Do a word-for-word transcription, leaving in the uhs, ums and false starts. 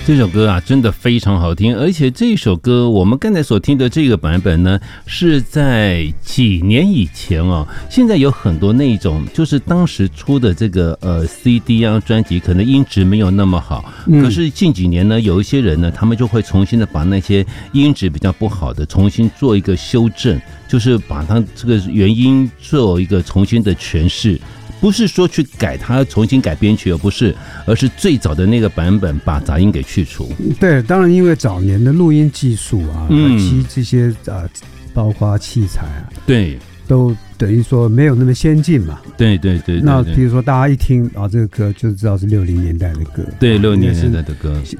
这首歌啊，真的非常好听，而且这首歌我们刚才所听的这个版本呢，是在几年以前哦。现在有很多那种，就是当时出的这个呃 C D 啊专辑，可能音质没有那么好，可是近几年呢，有一些人呢，他们就会重新的把那些音质比较不好的，重新做一个修正，就是把它这个原音做一个重新的诠释。不是说去改它重新改编曲，而不是，而是最早的那个版本把杂音给去除。 对，当然因为早年的录音技术啊，嗯，其这些呃，包括器材啊， 对， 都等于说没有那么先进嘛。 对对 对, 对, 对。 那比如说大家一听啊，这个歌就知道是六零年代的歌， 对，六零年代的歌，